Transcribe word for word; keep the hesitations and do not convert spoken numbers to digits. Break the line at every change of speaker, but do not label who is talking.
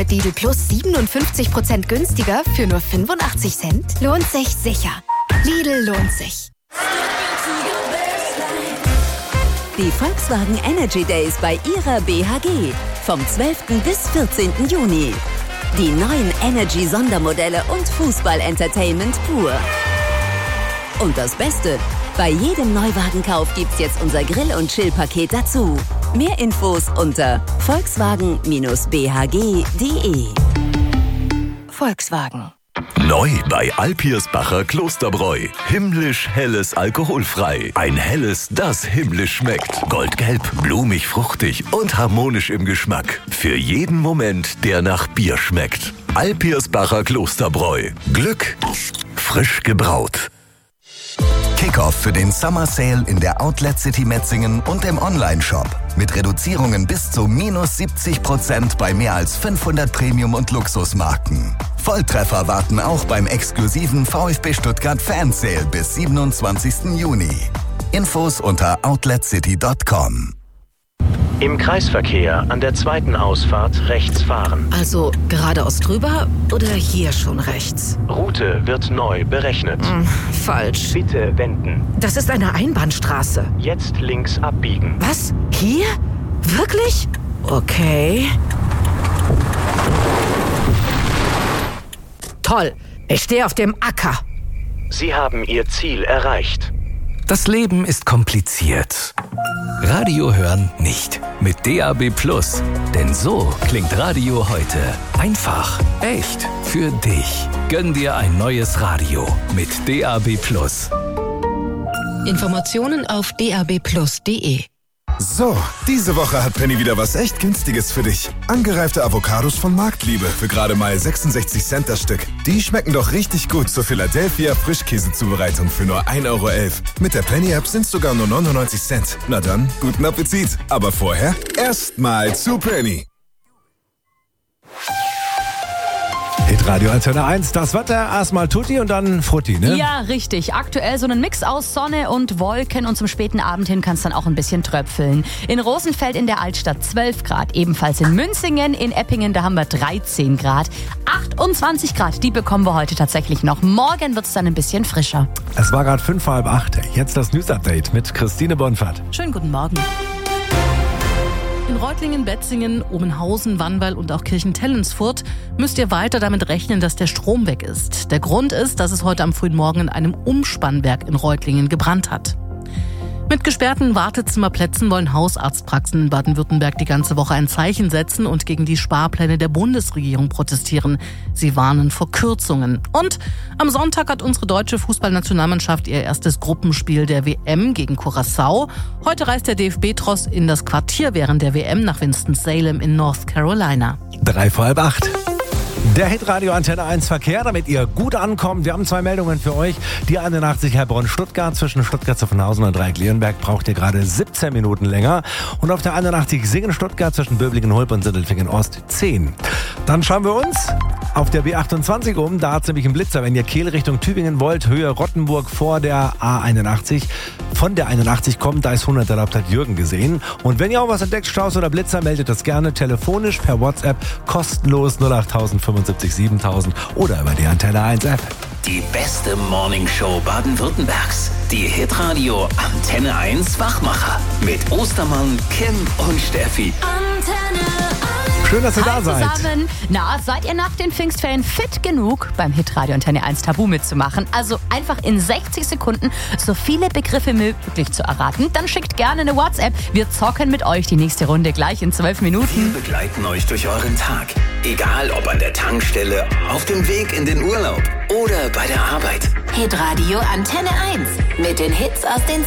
Lidl Plus siebenundfünfzig Prozent günstiger für nur fünfundachtzig Cent? Lohnt sich sicher. Lidl lohnt sich.
Die Volkswagen Energy Days bei ihrer B H G. Vom zwölften bis vierzehnten Juni. Die neuen Energy-Sondermodelle und Fußball-Entertainment pur. Und das Beste, bei jedem Neuwagenkauf gibt's jetzt unser Grill- und Chill-Paket dazu. Mehr Infos unter volkswagen B H G punkt de. Volkswagen.
Neu bei Alpirsbacher Klosterbräu. Himmlisch helles alkoholfrei. Ein helles, das himmlisch schmeckt. Goldgelb, blumig, fruchtig und harmonisch im Geschmack. Für jeden Moment, der nach Bier schmeckt. Alpirsbacher Klosterbräu. Glück frisch gebraut.
Kickoff für den Summer Sale in der Outlet City Metzingen und im Onlineshop. Mit Reduzierungen bis zu minus siebzig Prozent bei mehr als fünfhundert Premium- und Luxusmarken. Volltreffer warten auch beim exklusiven VfB Stuttgart Fan Sale bis siebenundzwanzigsten Juni. Infos unter outlet city punkt com.
Im Kreisverkehr an der zweiten Ausfahrt rechts fahren.
Also geradeaus drüber oder hier schon rechts?
Route wird neu berechnet.
Hm, falsch.
Bitte wenden.
Das ist eine Einbahnstraße.
Jetzt links abbiegen.
Was? Hier? Wirklich? Okay. Toll. Ich stehe auf dem Acker.
Sie haben Ihr Ziel erreicht.
Das Leben ist kompliziert. Radio hören nicht. Mit D A B Plus. Denn so klingt Radio heute. Einfach, echt, für dich. Gönn dir ein neues Radio mit D A B Plus.
Informationen auf d a b plus punkt de.
So, diese Woche hat Penny wieder was echt Günstiges für dich. Angereifte Avocados von Marktliebe für gerade mal sechsundsechzig Cent das Stück. Die schmecken doch richtig gut zur Philadelphia Frischkäsezubereitung für nur ein Euro elf. Mit der Penny-App sind es sogar nur neunundneunzig Cent. Na dann, guten Appetit. Aber vorher erstmal zu Penny.
Hitradio Antenne eins, das Wetter erstmal Tutti und dann Frutti, ne?
Ja, richtig. Aktuell so ein Mix aus Sonne und Wolken und zum späten Abend hin kann es dann auch ein bisschen tröpfeln. In Rosenfeld in der Altstadt zwölf Grad, ebenfalls in Münzingen, in Eppingen, da haben wir dreizehn Grad. achtundzwanzig Grad, die bekommen wir heute tatsächlich noch. Morgen wird es dann ein bisschen frischer.
Es war gerade fünf, halb acht. Jetzt das News-Update mit Christine Bonfert.
Schönen guten Morgen. In Reutlingen, Betzingen, Obenhausen, Wannweil und auch Kirchentellensfurt müsst ihr weiter damit rechnen, dass der Strom weg ist. Der Grund ist, dass es heute am frühen Morgen in einem Umspannwerk in Reutlingen gebrannt hat. Mit gesperrten Wartezimmerplätzen wollen Hausarztpraxen in Baden-Württemberg die ganze Woche ein Zeichen setzen und gegen die Sparpläne der Bundesregierung protestieren. Sie warnen vor Kürzungen. Und am Sonntag hat unsere deutsche Fußballnationalmannschaft ihr erstes Gruppenspiel der W M gegen Curaçao. Heute reist der D F B-Tross in das Quartier während der W M nach Winston-Salem in North Carolina.
Drei vor halb acht. Der Hitradio Antenne eins Verkehr, damit ihr gut ankommt. Wir haben zwei Meldungen für euch. Die einundachtzig Heilbronn-Stuttgart zwischen Stuttgart-Zuffenhausen und Dreieck-Leonberg braucht ihr gerade siebzehn Minuten länger. Und auf der einundachtzig Singen-Stuttgart zwischen Böblingen-Hulp und Sindelfingen-Ost zehn. Dann schauen wir uns auf der B achtundzwanzig um. Da hat es nämlich einen Blitzer. Wenn ihr Kehl Richtung Tübingen wollt, Höhe Rottenburg vor der A einundachtzig. Von der einundachtzig kommt, da ist hundert erlaubt, hat Jürgen gesehen. Und wenn ihr auch was entdeckt, Staus oder Blitzer, meldet das gerne telefonisch per WhatsApp, kostenlos null acht fünfundsiebzig siebentausend oder über die Antenne eins App.
Die beste Morningshow Baden-Württembergs. Die Hitradio Antenne eins Wachmacher. Mit Ostermann, Kim und Steffi.
Antenne eins.
Schön, dass ihr
Hi
da seid.
Zusammen. Na, seid ihr nach den Pfingstferien fit genug, beim Hitradio Antenne eins Tabu mitzumachen? Also einfach in sechzig Sekunden so viele Begriffe möglich zu erraten. Dann schickt gerne eine WhatsApp. Wir zocken mit euch die nächste Runde gleich in zwölf Minuten.
Wir begleiten euch durch euren Tag. Egal ob an der Tankstelle, auf dem Weg in den Urlaub oder bei der Arbeit.
Hitradio Antenne eins mit den Hits aus den